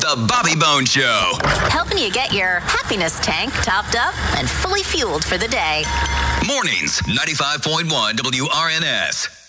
The Bobby Bone Show. Helping you get your happiness tank topped up and fully fueled for the day. Mornings, 95.1 WRNS.